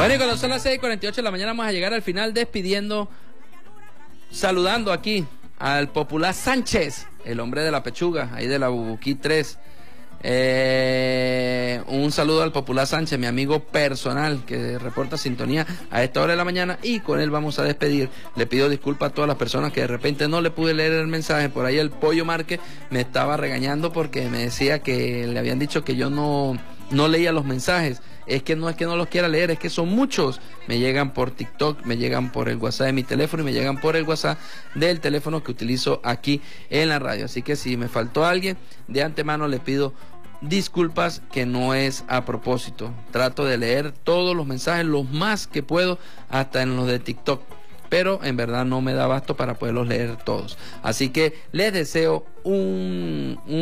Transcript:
Bueno, y cuando son las 6:48 de la mañana vamos a llegar al final saludando aquí al popular Sánchez, el hombre de la pechuga, ahí de la Bubuquí 3. Un saludo al popular Sánchez, mi amigo personal que reporta sintonía a esta hora de la mañana, y con él vamos a despedir. Le pido disculpas a todas las personas que de repente no le pude leer el mensaje. Por ahí el Pollo Márquez me estaba regañando porque me decía que le habían dicho que yo no leía los mensajes. Es que no los quiera leer, es que son muchos. Me llegan por TikTok, me llegan por el WhatsApp de mi teléfono y me llegan por el WhatsApp del teléfono que utilizo aquí en la radio. Así que si me faltó alguien, de antemano les pido disculpas, que no es a propósito. Trato de leer todos los mensajes, los más que puedo, hasta en los de TikTok, pero en verdad no me da abasto para poderlos leer todos. Así que les deseo un